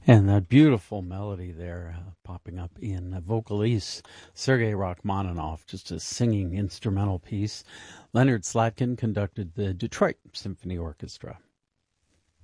And that beautiful melody there popping up in Vocalise, Sergei Rachmaninoff, just a singing instrumental piece. Leonard Slatkin conducted the Detroit Symphony Orchestra.